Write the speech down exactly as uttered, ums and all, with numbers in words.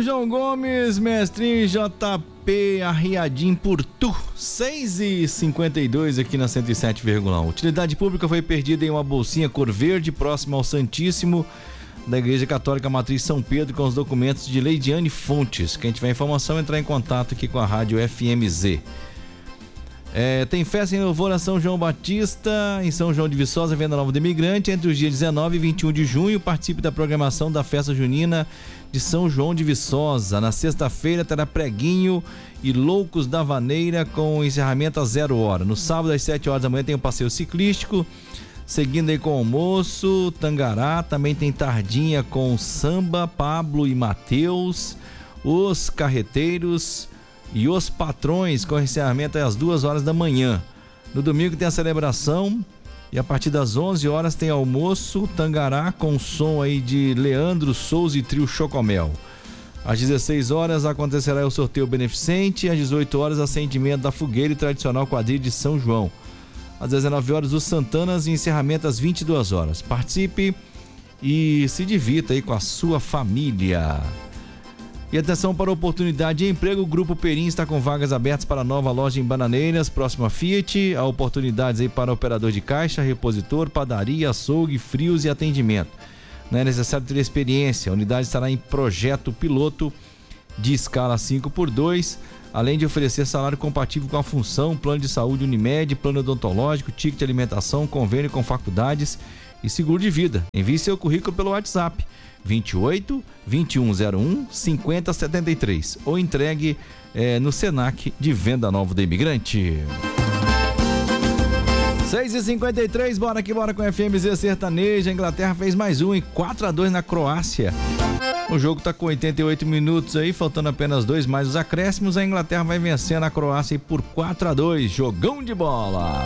João Gomes, mestrinho J P, arriadinho por tu. seis e cinquenta e dois aqui na cento e sete vírgula um. Utilidade pública foi perdida em uma bolsinha cor verde próxima ao Santíssimo da Igreja Católica Matriz São Pedro, com os documentos de Leidiane Fontes. Quem tiver informação, entrar em contato aqui com a rádio F M Z. É, tem festa em louvor a São João Batista, em São João de Viçosa, Venda Nova do Imigrante, entre os dias dezenove e vinte e um de junho. Participe da programação da festa junina de São João de Viçosa. Na sexta-feira terá preguinho e Loucos da Vaneira, com encerramento às zero hora. No sábado, às sete horas da manhã, tem o passeio ciclístico, seguindo aí com o almoço, Tangará. Também tem tardinha com Samba, Pablo e Mateus, os carreteiros e os patrões, com encerramento às duas horas da manhã. No domingo tem a celebração e a partir das onze horas tem almoço, Tangará, com som aí de Leandro Souza e Trio Chocomel. Às dezesseis horas acontecerá o sorteio beneficente, às dezoito horas acendimento da fogueira e tradicional quadrilha de São João. Às dezenove horas os Santanas e encerramento às vinte e duas horas. Participe e se divirta aí com a sua família. E atenção para a oportunidade de emprego, o Grupo Perim está com vagas abertas para a nova loja em Bananeiras, próxima Fiat. Há oportunidades aí para operador de caixa, repositor, padaria, açougue, frios e atendimento. Não é necessário ter experiência, a unidade estará em projeto piloto de escala cinco por dois, além de oferecer salário compatível com a função, plano de saúde Unimed, plano odontológico, ticket de alimentação, convênio com faculdades e seguro de vida. Envie seu currículo pelo WhatsApp vinte e oito, vinte e um zero um, cinquenta setenta e três ou entregue eh, no Senac de Venda Nova do Imigrante. seis e cinquenta e três, bora que bora com a F M Z Sertaneja. A Inglaterra fez mais um em quatro a dois na Croácia. O jogo tá com oitenta e oito minutos aí, faltando apenas dois mais os acréscimos. A Inglaterra vai vencendo a Croácia por quatro a dois. Jogão de bola.